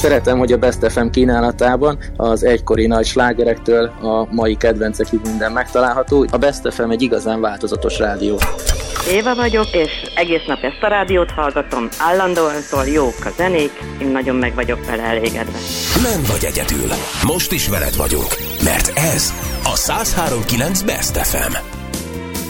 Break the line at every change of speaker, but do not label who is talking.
Szeretem, hogy a Best FM kínálatában az egykori nagy slágerektől a mai kedvencekig minden megtalálható. A Best FM egy igazán változatos rádió.
Éva vagyok, és egész nap ezt a rádiót hallgatom. Állandóan szól, jók a zenék, én nagyon meg vagyok vele elégedve.
Nem vagy egyedül. Most is veled vagyunk, mert ez a 103.9 Best FM.